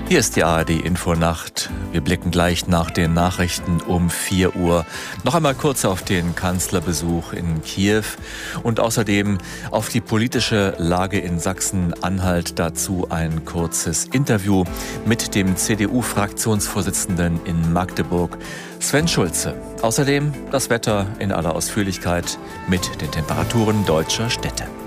Hier ist die ARD-Infonacht. Wir blicken gleich nach den Nachrichten um 4 Uhr. Noch einmal kurz auf den Kanzlerbesuch in Kiew und außerdem auf die politische Lage in Sachsen-Anhalt. Dazu ein kurzes Interview mit dem CDU-Fraktionsvorsitzenden in Magdeburg, Sven Schulze. Außerdem das Wetter in aller Ausführlichkeit mit den Temperaturen deutscher Städte.